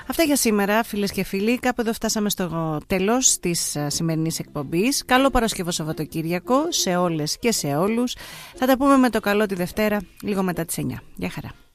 Αυτά για σήμερα, φίλες και φίλοι. Κάπου εδώ φτάσαμε στο τέλος της σημερινής εκπομπής. Καλό Παρασκευό Σαββατοκύριακο σε όλες και σε όλους. Θα τα πούμε με το καλό τη Δευτέρα, λίγο μετά τις 9. Γεια χαρά.